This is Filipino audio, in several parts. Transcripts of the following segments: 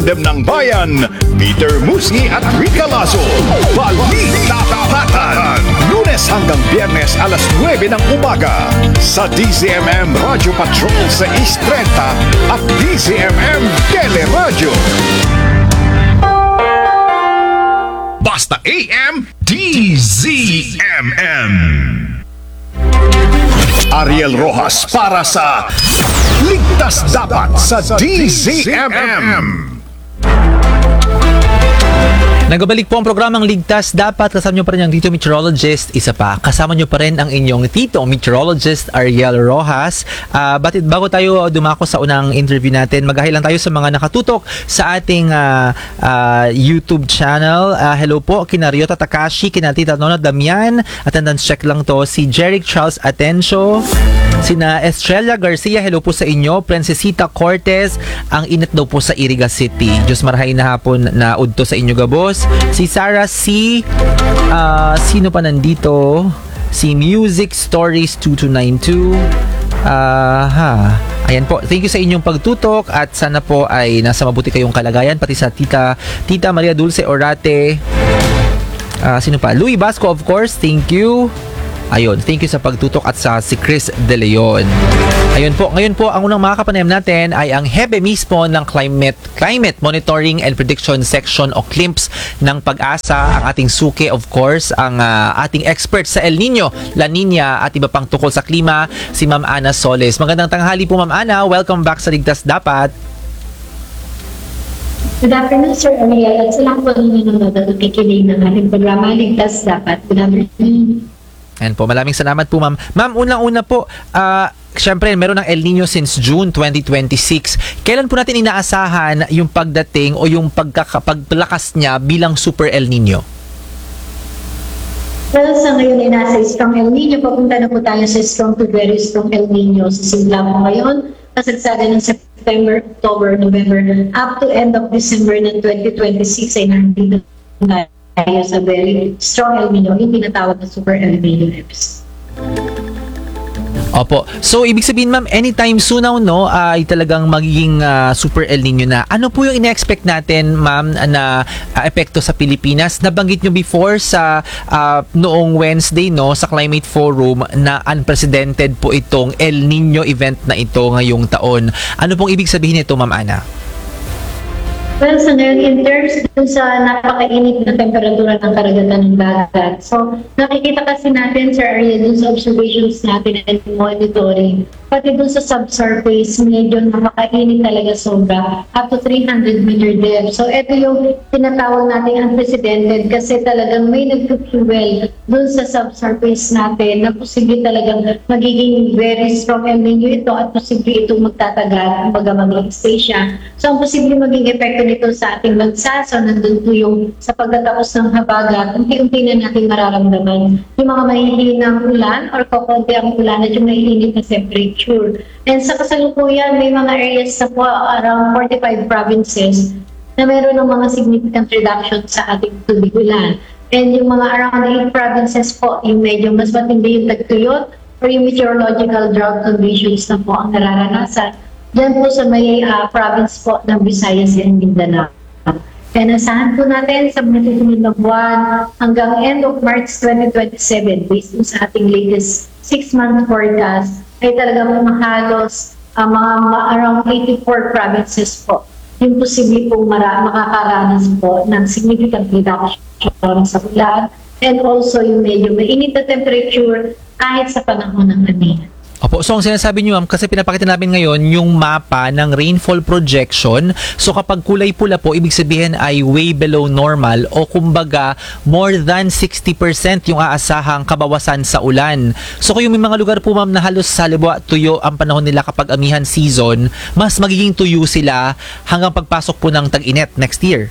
Dem ng Bayan, Peter Musni at Rica Lasso. Balita Tapatan. Lunes hanggang Biyernes alas 9 ng umaga sa DZMM Radio Patrol sa East 30 at DZMM Teleradyo. Basta AM, DZMM. Ariel Rojas para sa Ligtas Dapat sa DZMM. Nagbabalik po ang programang Ligtas Dapat. Kasama nyo pa rin ang dito meteorologist. Isa pa, kasama nyo pa rin ang inyong tito meteorologist Ariel Rojas. Bago tayo dumako sa unang interview natin, maghahilan tayo sa mga nakatutok sa ating YouTube channel. Hello po, kina Ryota Takashi, kina Tita Nona Damian. Attendance check lang to. Si Jeric Charles Atencio, sina Estrella Garcia, hello po sa inyo. Princesita Cortez, ang init daw po sa Iriga City. Diyos marahay na hapon na udto sa inyo gabos. Si Sarah C. Sino pa nandito? Si Music Stories 2292. Ayan po. Thank you sa inyong pagtutok at sana po ay nasa mabuti kayong kalagayan, pati sa Tita Maria Dulce Orate. Sino pa? Louie Basco, of course. Thank you. Ayun, thank you sa pagtutok at sa si Chris De Leon. Ayun po, ngayon po ang unang makakapanayam natin ay ang hebe mismo ng Climate Monitoring and Prediction Section o CLIMPS ng Pag-asa, ang ating suki of course, ang ating expert sa El Nino, La Nina at iba pang tukol sa klima, si Ma'am Ana Soles. Magandang tanghali po Ma'am Ana, welcome back sa Ligtas Dapat. Good afternoon, Sir Ariel. At sa lang po ninyo nanonood at nakikinig ng ating programa Ligtas Dapat. Good afternoon. Ayan po, maraming salamat po ma'am. Ma'am, unang-una po, syempre meron ng El Nino since June 2026. Kailan po natin inaasahan yung pagdating o yung paglakas niya bilang Super El Nino? Well, sa ngayon ay nasa strong El Nino. Papunta na po tayo sa strong to very strong El Nino. Sisimula po ngayon, kasagsagan ng September, October, November, up to end of December ng 2026 ay nandito na tayo sa very strong El Nino, yung tinatawag na Super El Nino episode. Opo. So, ibig sabihin ma'am, anytime soon now, no, ay talagang magiging Super El Nino na. Ano po yung ina-expect natin, ma'am, na epekto sa Pilipinas? Nabanggit nyo before sa noong Wednesday, no, sa Climate Forum na unprecedented po itong El Nino event na ito ngayong taon. Ano pong ibig sabihin nito, ma'am Ana? Well, sa ngayon, in terms dun sa napakainit na temperatura ng karagatan ng dagat. So, nakikita kasi natin, Sir Ariel, dun sa observations natin and monitoring, pati dun sa subsurface, medyo napakainit talaga sobra, up to 300 meter depth. So, ito yung tinatawag natin unprecedented kasi talagang may nag-fuel dun sa subsurface natin na posible talagang magiging very strong El Nino ito at posible itong magtatagal, kumbaga mag-stay siya. So, ang posible maging epekto nito sa ating bansa. So, nandun po yung sa pagtatapos ng habagat, unti-unti na natin mararamdaman yung mga mahihinang ulan or kukunti ang ulan at yung mahihinit na temperature. And sa kasalukuyan, may mga areas na po around 45 provinces na meron ng mga significant reduction sa ating tubig ulan. And yung mga around 8 provinces po, yung medyo mas matindi yung tagtuyot or yung meteorological drought conditions na po ang nararanasan. Diyan po sa may province po ng Visayas and Mindanao. Kaya nasahan po natin sa mga tutunod na buwan hanggang end of March 2027 based sa ating latest 6-month forecast ay talagang mahalos mga around 84 provinces po yung posible pong makakaranas po ng significant reduction sa ulan and also yung medyo mainit na temperature kahit sa panahon ng anihan. Opo, so ang sinasabi nyo ma'am, kasi pinapakita namin ngayon yung mapa ng rainfall projection. So kapag kulay pula po, ibig sabihin ay way below normal o kumbaga more than 60% yung aasahang kabawasan sa ulan. So kung yung may mga lugar po ma'am na halos halimbawa tuyo ang panahon nila kapag amihan season, mas magiging tuyo sila hanggang pagpasok po ng tag-init next year.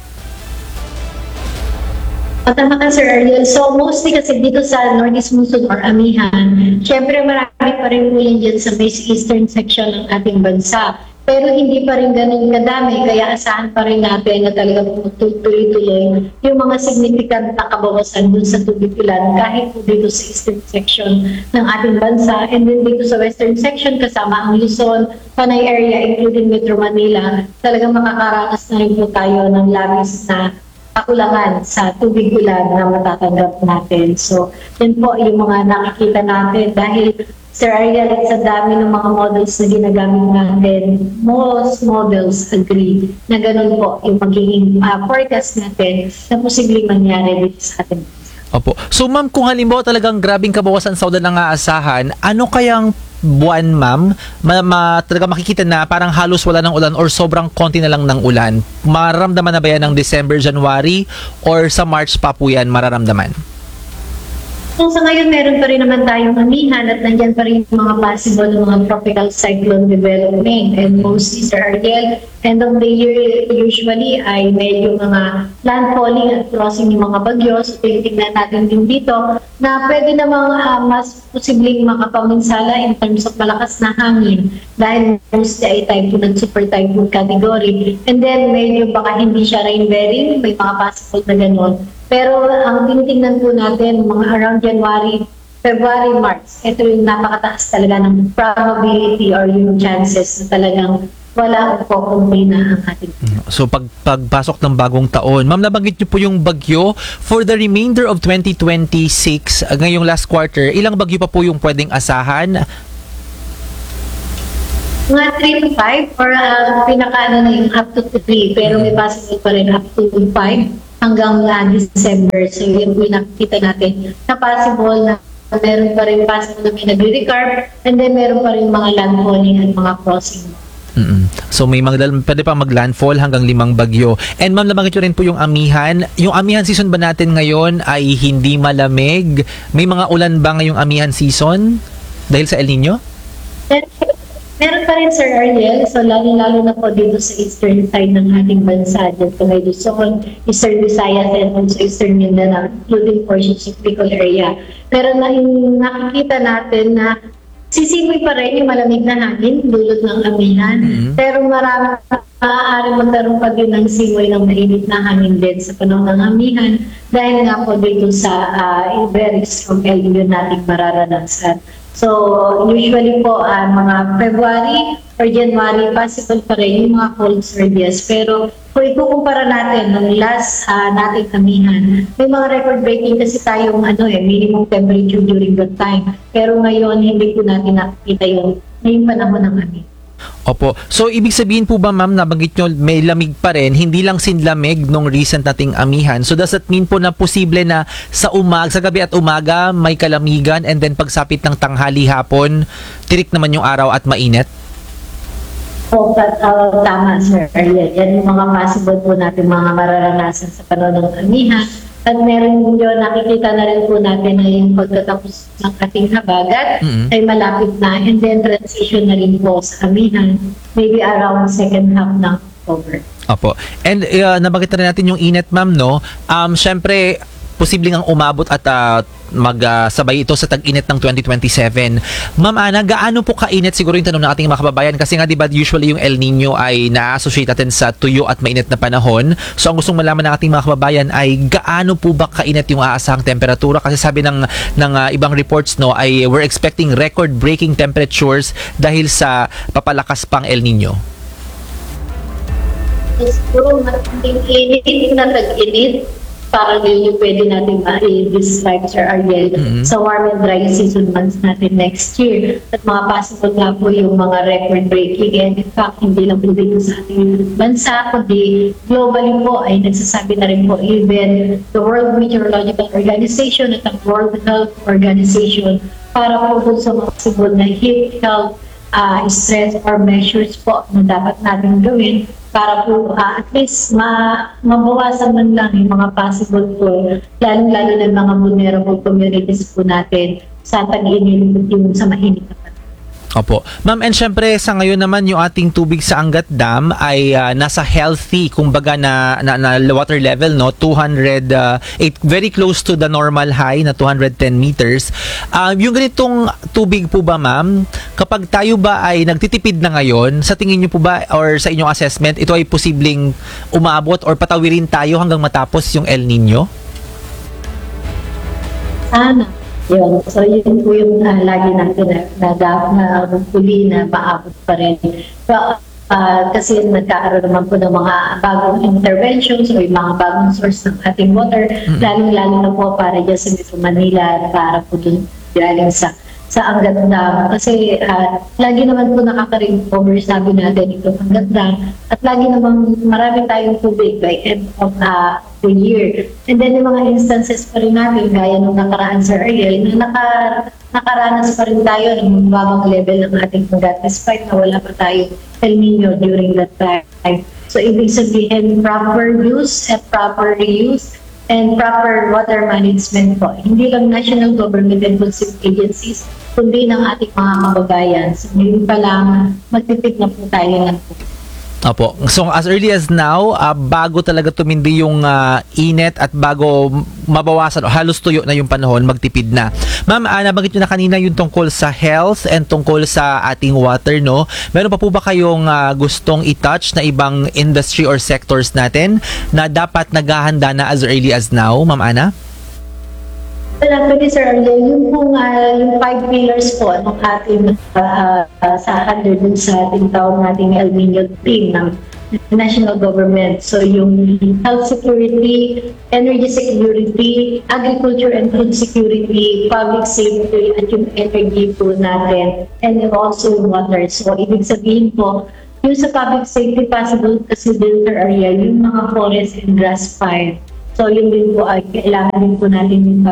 Tama ka, Sir Ariel. So, mostly kasi dito sa Northeast Monsoon or Amihan, syempre marami pa rin ulan dyan sa eastern section ng ating bansa. pero hindi pa rin ganun kadami, kaya asahan pa rin natin na talagang tuloy-tuloy yung mga significant na kabawasan dun sa tubig ulan kahit po dito sa eastern section ng ating bansa, and then dito sa western section kasama ang Luzon, Panay area including Metro Manila, talagang makakaranas na rin po tayo ng labis na kakulangan sa tubig ulan na matatanggap natin. So, yun po yung mga nakikita natin dahil Sir Ariel, sa dami ng mga models na ginagamit natin, most models agree na ganun po yung magiging forecast natin na posibleng mangyari dito sa atin. Opo. So ma'am, kung halimbawa talagang grabing kabawasan sa ulan ang aasahan, ano kayang buwan ma'am, talaga makikita na parang halos wala ng ulan or sobrang konti na lang ng ulan? Mararamdaman na ba yan ng December, January, or sa March pa po yan mararamdaman? So sa ngayon, meron pa rin naman tayong amihan at nandyan pa rin yung mga possible ng mga tropical cyclone development. And mostly, Sir Ariel, end of the year usually ay medyo mga landfalling at crossing yung mga bagyo. So tingnan natin din dito na pwede namang mas posibleng makapaminsala in terms of malakas na hangin dahil mostly ay typhoon at super typhoon category. And then medyo baka hindi siya rain-bearing, may mga possible na gano'n. Pero ang tinitingnan po natin, mga around January, February, March, ito yung napakataas talaga ng probability or yung chances na talagang wala po kung na ang ating. So pagpasok ng bagong taon, ma'am, nabanggit niyo po yung bagyo for the remainder of 2026, ngayong last quarter, ilang bagyo pa po yung pwedeng asahan? Mga 3 to 5 or pinaka na yung up to 3, pero may possible pa rin up to 5 hanggang December. So yun po yung nakikita natin na possible na meron pa rin possible na may nagre-recarb, and then meron pa rin mga landfalling at mga crossing. So may pwede pa mag-landfall hanggang 5 bagyo. And ma'am, nabanggit nyo rin po yung amihan. Yung amihan season ba natin ngayon ay hindi malamig? May mga ulan ba ngayong amihan season dahil sa El Nino? Meron pa rin, Sir Ariel. So, lalo na po dito sa eastern side ng ating bansa. Dito sa may Luzon, Eastern Visayas, and also Eastern Mindanao, including portions of Bicol area. Pero nakikita natin na sisimoy pa rin yung malamig na hangin, dulot ng amihan. Pero maaari magkaroon pa din ng simoy ng mainit na hangin din sa panahon ng amihan dahil nga po dito sa very strong El Nino nating mararanasan. So, usually po, mga February or January, possible pa rin yung mga cold surges. Pero kung ikukumpara natin ng last nating amihan, may mga record-breaking kasi tayong minimum temperature during that time. Pero ngayon, hindi po natin nakikita yun ngayong panahon ng amihan. Opo. So, ibig sabihin po ba, ma'am, nabanggit nyo, may lamig pa rin, hindi lang sinlamig nung recent nating amihan. So, does that mean po na posible na sa gabi at umaga, may kalamigan, and then pagsapit ng tanghali hapon, tirik naman yung araw at mainit? Po, tama, Sir Ariel. Yan yung mga possible po natin mga mararanasan sa panahon ng amihan. At meron yun, nakikita na rin po natin na yung pagtatapos ng ating habagat ay malapit na, and then transition na rin po sa amihan, maybe around second half ng October. Opo. And nabanggit na rin natin yung init, ma'am, no? Siyempre, posibleng ang umabot at magsabay ito sa tag-init ng 2027. Ma'am Ana, gaano po kainit siguro yung tanong ng ating mga kababayan? Kasi nga diba usually yung El Nino ay na-associate natin sa tuyo at mainit na panahon. So ang gustong malaman ng ating mga kababayan ay gaano po ba kainit yung aasahang temperatura? Kasi sabi ng ibang reports, no, ay we're expecting record-breaking temperatures dahil sa papalakas pang El Nino. Siguro matinding init na tag-init, parang yun yung pwede natin ma-describe, Sir Ariel, sa warm and dry season months natin next year. At mga possible nga po yung mga record-breaking, and in fact, hindi lang po dito sa ating bansa, kundi globally po ay nagsasabi na rin po even the World Meteorological Organization at ang World Health Organization para po sa mga possible na heat health stress or measures po na dapat natin gawin para po at least mabawasan man lang yung mga possible po, lalo-lalo na mga vulnerable communities po natin sa tag-init yung sa mainit na panahon. Opo. Ma'am, and syempre sa ngayon naman yung ating tubig sa Angat Dam ay nasa healthy, kumbaga na water level, no? very close to the normal high na 210 meters. Yung ganitong tubig po ba, ma'am, kapag tayo ba ay nagtitipid na ngayon, sa tingin niyo po ba or sa inyong assessment, ito ay posibleng umaabot or patawirin tayo hanggang matapos yung El Nino? Sana. Yun. So, yun po yung lagi natin na huli na maabot pa rin. So, kasi nagkakaroon naman po ng mga bagong interventions o yung mga bagong source ng ating water, lalo na po para dyan sa Metro Manila, para po dun galing sa Angat Dam. Kasi lagi naman po nakaka-recover, sabi natin, ito Angat Dam. At lagi naman marami tayong tubig by end of the year. And then yung mga instances pa rin natin, gaya nung nakaraan sa Ariel, na nakaranas pa rin tayo ng mababang level ng ating Angat despite na wala pa tayo El Nino during that time. So ibig sabihin, proper use at proper reuse and proper water management po. Hindi lang national government and consumer agencies, kundi ng ating mga kababayan. So, ngayon pa lang, magtitip na po tayo ng Opo. So as early as now, bago talaga tumindi yung init at bago mabawasan o halos tuyo na yung panahon, magtipid na. Ma'am, nabanggit nyo na kanina yung tungkol sa health and tungkol sa ating water, no? Meron pa po ba kayong gustong i-touch na ibang industry or sectors natin na dapat naghahanda na as early as now, Ma'am Ana? Well, actually, Sir Arlo, yung 5 pillars po ng ating sa under dun sa ating taon nating El Nino team ng national government. So yung health security, energy security, agriculture and food security, public safety, at yung energy po natin, and also water. So ibig sabihin po, yung sa public safety, possible kasi din, Sir Arlo, yung mga forest and grass fire. So yun din po ay kailangan din po natin yung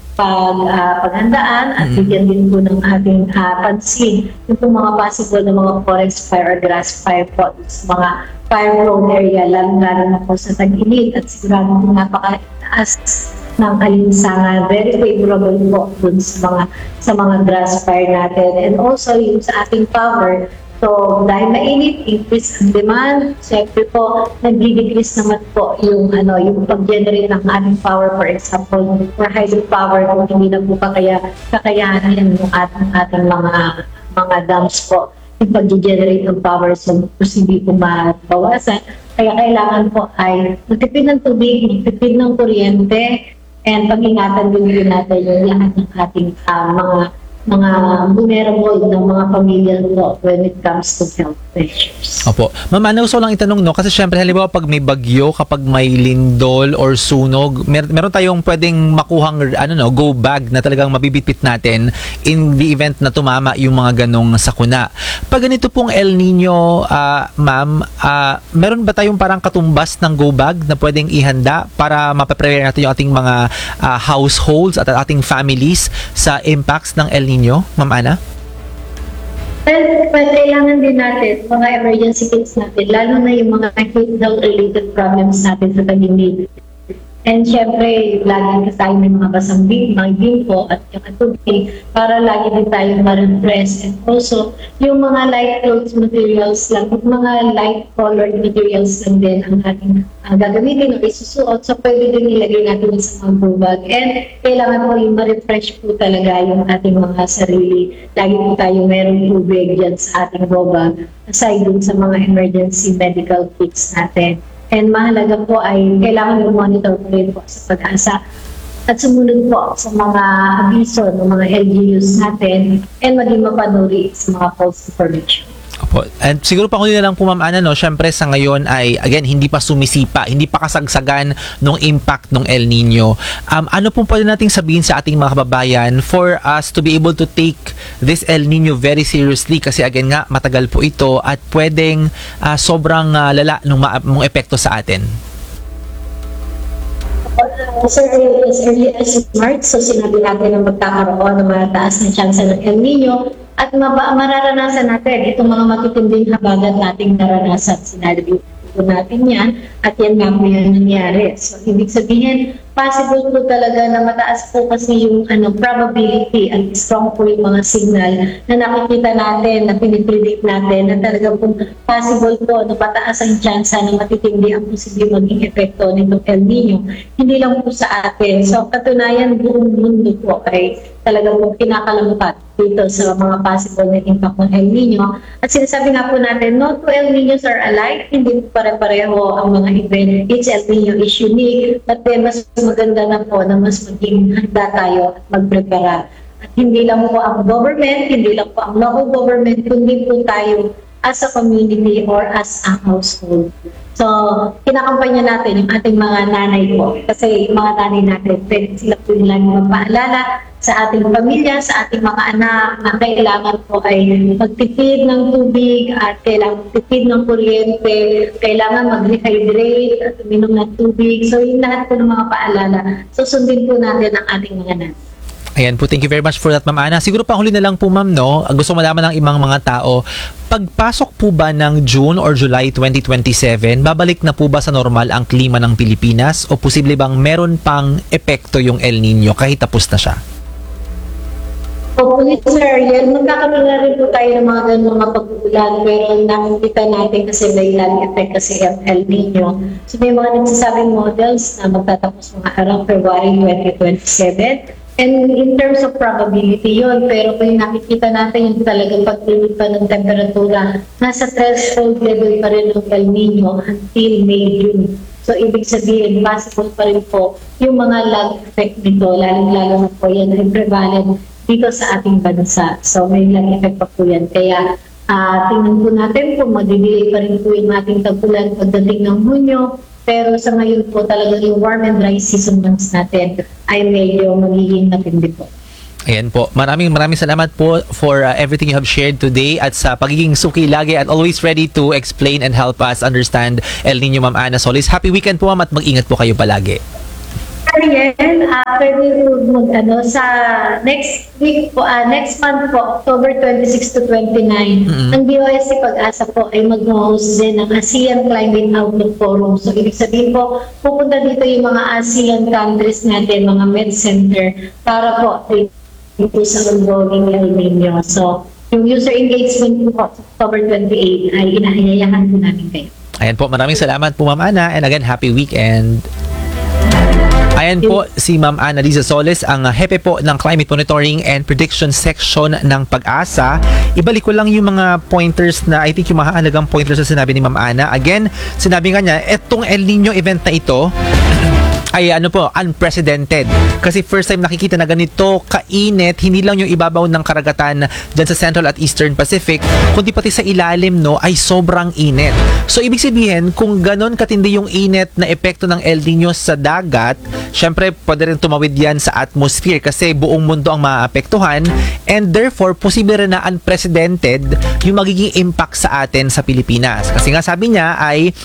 paghandaan at bigyan din po ng ating pansin yung mga possible na mga forest fire or grass fire po sa mga fire-prone area, lalo na po sa tag-init at sigurado po napaka-taas ng alinsangan. Very favorable po dun sa mga grass fire natin. And also yung sa ating power, so, dahil mainit, increase ang demand, siyempre po, nag-decrease naman po yung pag-generate ng ating power, for example, for hydropower, kung hindi na po kakayahan ng ating mga dams po, yung pag-generate ng power, so hindi po mabawasan. Kaya kailangan po ay magtipid ng tubig, magtipid ng kuryente, and pag-ingatan din natin yung lahat ng ating mga vulnerable na mga pamilya po when it comes to health measures. Opo. Ma'am Ana, gusto lang itanong, no? Kasi syempre, halimbawa pag may bagyo, kapag may lindol or sunog, meron tayong pwedeng makuhang go bag na talagang mabibitbit natin in the event na tumama yung mga ganong sakuna. Pag ganito pong El Nino, ma'am, meron ba tayong parang katumbas ng go bag na pwedeng ihanda para mapaprepare natin yung ating mga households at ating families sa impacts ng El Nino, Ma'am Ana? Well, kailangan din natin mga emergency kits natin, lalo na yung mga health-related problems natin sa tag-init. And syempre, lagi tayo may mga basang mga bimpo at yung tubig para lagi din tayo ma-refresh. And also, yung mga light clothes materials lang, mga light colored materials lang din ang ating gagamitin o isusuot. So, pwede din ilagay natin sa mga bubag. And kailangan po yung ma-refresh po talaga yung ating mga sarili. Lagi po tayo merong tubig dyan sa ating bubag, aside dun sa mga emergency medical kits natin. And mahalaga po ay kailangan i-monitor po rin po sa pag-asa at sumunod po sa mga abiso ng mga LGUs natin and maging mapanuri sa mga false information. Opo. And siguro pa huli na lang po, Ma'am Ana, no, syempre sa ngayon ay, again, hindi pa sumisipa, hindi pa kasagsagan ng impact ng El Nino. Ano pong pwede nating sabihin sa ating mga kababayan for us to be able to take this El Nino very seriously? Kasi again nga, matagal po ito at pwedeng sobrang lala ng epekto sa atin. Sir, as early as March, so sinabi natin na magkakaroon ng mataas na chance ng El Nino at mararanasan natin itong mga matitinding habagat nating naranasan. Sinabi po natin yan at yan nga po yung nangyari. So, ibig sabihin, possible po talaga na mataas po kasi yung probability at strong po yung mga signal na nakikita natin, na pinipredict natin, na talaga po possible po na mataas ang chance na matitindi ang posibleng maging epekto nitong El Nino. Hindi lang po sa atin. So, katunayan, buong mundo po ay talaga po kinakalamutan dito sa mga possible na impact ng El Nino. At sinasabi nga po natin, no two El Ninos are alike, hindi po pare-pareho ang mga event. Each El Nino is unique, but then mas maganda na po na mas maging handa tayo at magprepara. At hindi lang po ang government, hindi lang po ang local government, kundi po tayo as a community or as a household. So, kinakampanya natin yung ating mga nanay po. Kasi yung mga nanay natin, pwede sila po yung lagi magpaalala sa ating pamilya, sa ating mga anak, na kailangan po ay magtipid ng tubig at kailangan magtipid ng kuryente, kailangan mag-rehydrate at uminom ng tubig. So, yung lahat po ng mga paalala, susundin po natin ang ating mga nanay. Ayan po, thank you very much for that, Ma'am Ana. Siguro pa huli na lang po, Ma'am, no? Gusto malaman ng ibang mga tao, pagpasok po ba ng June or July 2027, babalik na po ba sa normal ang klima ng Pilipinas o posible bang meron pang epekto yung El Nino kahit tapos na siya? Opo, Sir Ariel, magkakaroon na rin po tayo ng mga ganun mga pag-ulan, pero nakikita natin kasi may lang effect kasi ang El Nino. So may mga nagsasabing models na magtatapos mga around February 2027. And in terms of probability yun, pero kung nakikita natin yung talagang pagtuloy pa ng temperatura, nasa threshold level pa rin ng El Nino until May, June. So ibig sabihin, possible pa rin po yung mga lag effect nito, lalong-lalo na po yan ay prevalent dito sa ating bansa. So may lag effect pa po yan. Kaya tingnan po natin kung mag-delay pa rin po yung ating tagulan pagdating ng Hunyo. Pero sa ngayon po talaga yung warm and dry season months natin ay medyo magiging matindi po. Ayan po. Maraming salamat po for everything you have shared today at sa pagiging suki lagi at always ready to explain and help us understand El Nino, Ma'am Ana Solis. Happy weekend po, Ma'am, at mag-ingat po kayo palagi. Ariel, pwede po sa next week po, next month po, October 26 to 29, ang DOST Pag-asa po ay mag-host din ng ASEAN Climate Outlook Forum. So, ibig sabihin po, pupunta dito yung mga ASEAN countries natin, mga med center, para po dito sa ongoing El Nino. So, yung user engagement po sa October 28 ay inahayayahan po namin kayo. Ayan po, maraming salamat po, Ma'am Ana, and again, happy weekend. Ayan po si Ma'am Ana Liza Solis, ang hepe po ng Climate Monitoring and Prediction Section ng Pag-asa. Ibalik ko lang yung mga pointers na I think yung mahalagang pointers na sinabi ni Ma'am Ana. Again, sinabi nga niya, etong El Nino event na ito ay unprecedented. Kasi first time nakikita na ganito kainit, hindi lang yung ibabaw ng karagatan dyan sa Central at Eastern Pacific, kundi pati sa ilalim ay sobrang init. So ibig sabihin, kung ganon katindi yung init na epekto ng El Nino sa dagat, syempre pwede rin tumawid yan sa atmosphere kasi buong mundo ang maapektuhan, and therefore posible rin na unprecedented yung magiging impact sa atin sa Pilipinas. Kasi nga sabi niya ay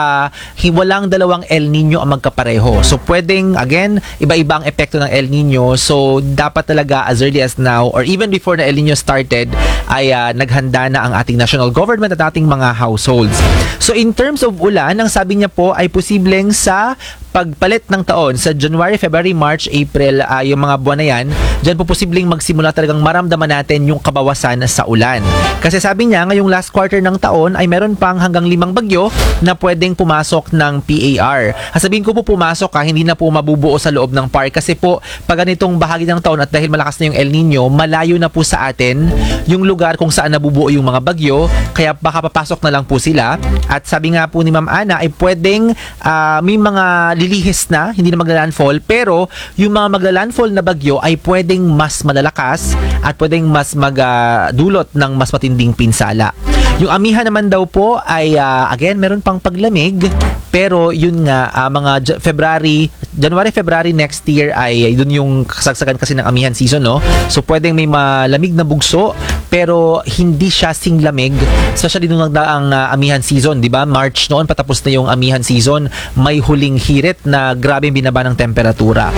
walang dalawang El Nino ang magkapareho. So pwedeng, again, iba-iba ang epekto ng El Nino. So dapat talaga as early as now or even before na El Nino started ay naghanda na ang ating national government at ating mga households. So in terms of ulan, ang sabi niya po ay posibleng sa pagpalit ng taon sa January, February, March, April, yung mga buwan na yan, dyan po posibleng magsimula talagang maramdaman natin yung kabawasan sa ulan. Kasi sabi niya, ngayong last quarter ng taon ay meron pang hanggang 5 bagyo na pwedeng pumasok ng PAR. Sabihin ko po pumasok hindi na po mabubuo sa loob ng PAR kasi po pag ganitong bahagi ng taon at dahil malakas na yung El Nino, malayo na po sa atin yung lugar kung saan nabubuo yung mga bagyo, kaya baka papasok na lang po sila. At sabi nga po ni Ma'am Ana ay pwedeng may mga lilihis na, hindi na magla-landfall, pero yung mga magla-landfall na bagyo ay pwedeng mas malalakas at pwedeng mas magdulot ng mas matinding pinsala. Yung amihan naman daw po ay again meron pang paglamig, pero yun nga mga January, February next year ay dun yung kasagsagan kasi ng amihan season, no? So pwedeng may malamig na bugso pero hindi siya singlamig, especially nung nagdaang amihan season, di ba? March noon patapos na yung amihan season, may huling hirit na grabe binaba ng temperatura.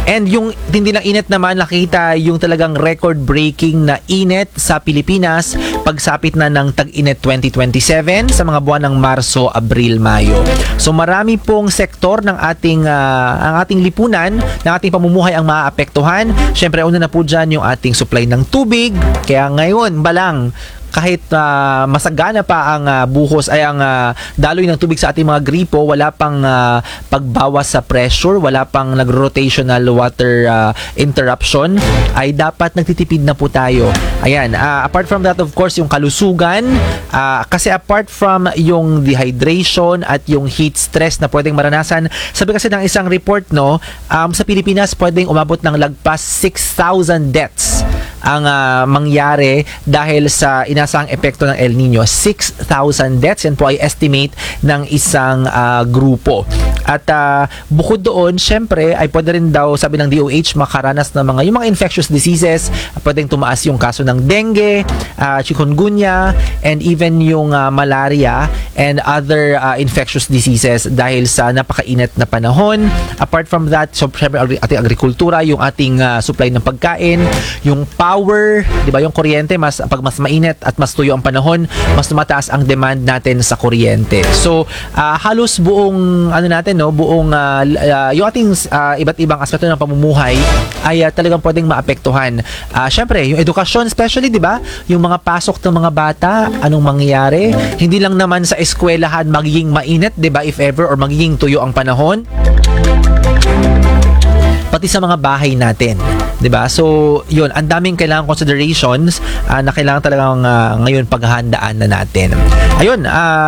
And yung tindi ng init naman, nakita yung talagang record-breaking na init sa Pilipinas pagsapit na ng tag-init 2027 sa mga buwan ng Marso, Abril, Mayo. So marami pong sektor ng ang ating lipunan, ng ating pamumuhay ang maapektuhan. Syempre, una na po dyan yung ating supply ng tubig. Kaya ngayon, balang kahit masagana pa ang buhos ay ang daloy ng tubig sa ating mga gripo, wala pang pagbawas sa pressure, wala pang nag-rotational water interruption, ay dapat nagtitipid na po tayo. Ayan, apart from that, of course, yung kalusugan, kasi apart from yung dehydration at yung heat stress na pwedeng maranasan, sabi kasi ng isang report, no, sa Pilipinas pwedeng umabot ng lagpas 6,000 deaths ang mangyari dahil sa inasahang epekto ng El Nino. 6,000 deaths, yan po ay estimate ng isang grupo. At bukod doon, syempre, ay pwede rin daw, sabi ng DOH, makaranas ng yung mga infectious diseases, pwedeng tumaas yung kaso ng dengue, chikungunya, and even yung malaria and other infectious diseases dahil sa napakainit na panahon. Apart from that, so, syempre, ating agrikultura, yung ating supply ng pagkain, yung power, di ba, yung kuryente, pag mas mainit at mas tuyo ang panahon, mas tumataas ang demand natin sa kuryente. So, halos buong natin, no, buong yung ating iba't ibang aspeto ng pamumuhay ay talagang pwedeng maapektuhan. Syempre, yung edukasyon especially, di ba? Yung mga pasok ng mga bata, anong mangyayari? Hindi lang naman sa eskwelahan magiging mainit, di ba, if ever, or magiging tuyo ang panahon, pati sa mga bahay natin, 'di ba? So, 'yun, ang daming kailangang considerations na kailangan talagang ngayon paghahandaan na natin. Ayun,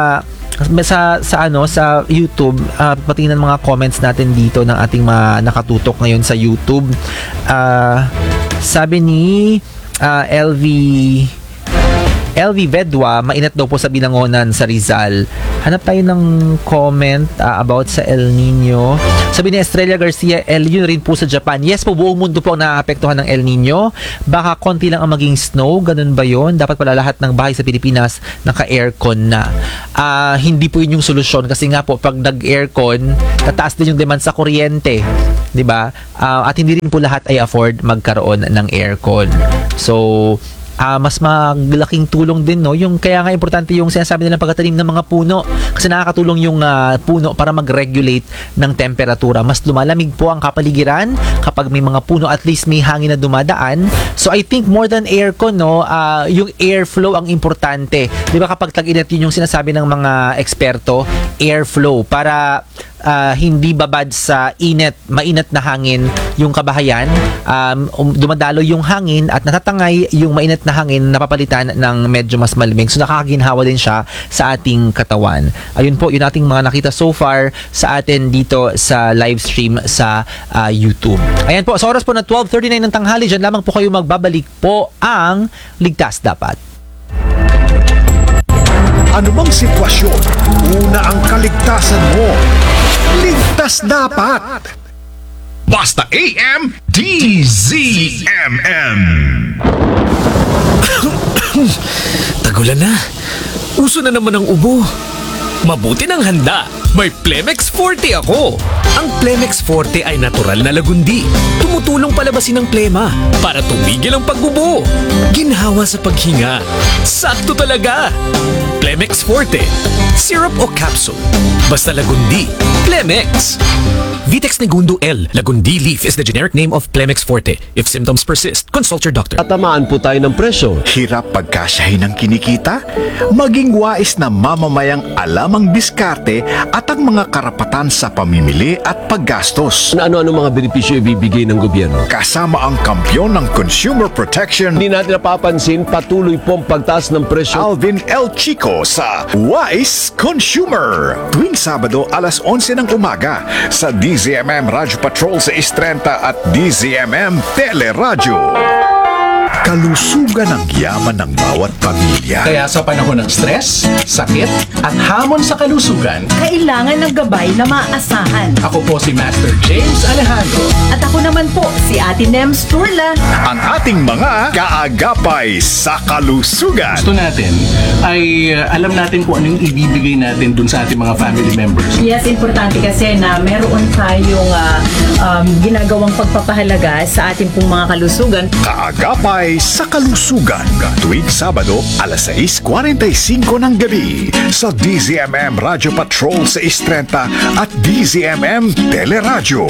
sa YouTube, patingnan mga comments natin dito ng ating mga nakatutok ngayon sa YouTube. Sabi ni LV Vedwa, mainit daw po sa Binangonan sa Rizal. Hanap tayo ng comment about sa El Nino. Sabi ni Estrella Garcia, yun rin po sa Japan. Yes po, buong mundo po ang naapektuhan ng El Nino. Baka konti lang ang maging snow, ganun ba yun? Dapat pala lahat ng bahay sa Pilipinas naka-aircon na. Hindi po yun yung solusyon kasi nga po, pag nag-aircon, tataas din yung demand sa kuryente. Diba? At hindi rin po lahat ay afford magkaroon ng aircon. So, mas malaking tulong din, no, yung kaya nga importante yung sinasabi nilang pagtatanim ng mga puno kasi nakakatulong yung puno para mag-regulate ng temperatura. Mas lumalamig po ang kapaligiran kapag may mga puno, at least may hangin na dumadaan. So I think more than aircon, no, yung airflow ang importante. 'Di ba kapag tag-init, yun yung sinasabi ng mga eksperto, airflow, para hindi babad sa mainit na hangin yung kabahayan, dumadalo yung hangin at natatangay yung mainit na hangin, napapalitan ng medyo mas malamig. So nakakaginhawa din siya sa ating katawan. Ayun po, yun ating mga nakita so far sa atin dito sa live stream sa YouTube. Ayan po, sa oras po na 12:39 ng tanghali, dyan lamang po kayo magbabalik po ang Ligtas Dapat. Ano bang sitwasyon? Una ang kaligtasan mo. Ligtas dapat. Basta AM DZMM. Tagulan na. Uso na naman ang ubo. Mabuti ng handa. May Plemex Forte ako. Ang Plemex Forte ay natural na lagundi. Tumutulong palabasin ang plema para tumigil ang pagbubo. Ginhawa sa paghinga. Sakto talaga. Plemex Forte. Syrup o capsule. Basta lagundi. Plemex. Vitex Negundo L. Lagundi leaf is the generic name of Plemex Forte. If symptoms persist, consult your doctor. Tatamaan po tayo ng presyo. Hirap pagkasyahin ng kinikita? Maging wais na mamamayang alam ang diskarte at ang mga karapatan sa pamimili at paggastos. Ano-ano mga benepisyo ibibigay ng gobyerno? Kasama ang kampyon ng consumer protection, Hindi natin napapansin, patuloy pong pagtaas ng presyo. Alvin L. Chico sa Wise Consumer. Tuwing Sabado alas 11 ng umaga sa DZMM Radyo Patrol sa 630 at DZMM Teleradyo. Kalusugan ang yaman ng bawat pamilya. Kaya sa panahon ng stress, sakit, at hamon sa kalusugan, Kailangan ng gabay na maaasahan. ako po si Master James Alejandro. At ako naman po, si Ate Nems Turla. Ang ating mga kaagapay sa kalusugan. Gusto natin ay alam natin kung ano yung ibibigay natin dun sa ating mga family members. Yes, importante kasi na meron tayong ginagawang pagpapahalaga sa ating pong mga kalusugan. Kaagapay sa kalusugan. Tuwing Sabado, alas 6:45 ng gabi sa DZMM Radio Patrol sa 6:30 at DZMM Teleradyo.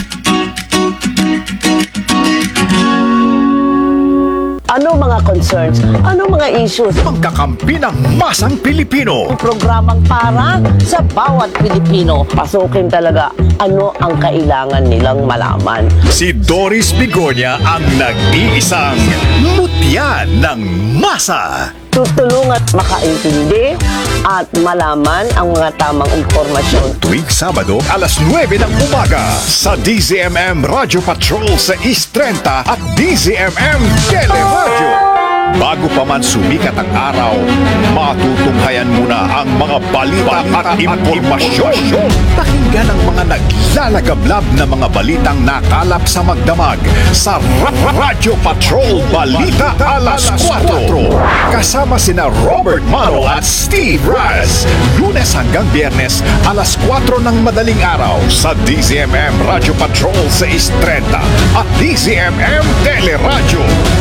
Ano mga concerns? Ano mga issues? Pagkakampi ng masang Pilipino. Programang para sa bawat Pilipino. Pasukin talaga ano ang kailangan nilang malaman. Si Doris Bigonya ang nag-iisang mutya ng masa. Tutulungan makaintindi at malaman ang mga tamang impormasyon. Tuwing Sabado, alas 9 ng umaga sa DZMM Radio Patrol sa East 30 at DZMM Teleradyo. Bago pa man sumikat ang araw, matutunghayan muna ang mga balita at impormasyon. Pakinggan ang mga naglalagablab na mga balitang nakalap sa magdamag sa Radio Patrol Balita Alas 4. Kasama sina Robert Maro at Steve Raz. Lunes hanggang Biyernes, alas 4 ng madaling araw sa DZMM Radio Patrol sa East 30 at DZMM Teleradyo.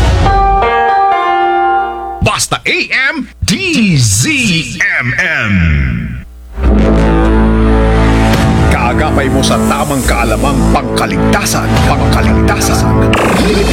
Basta AM DZMM. Kaagapay mo sa tamang kaalamang pangkaligtasan.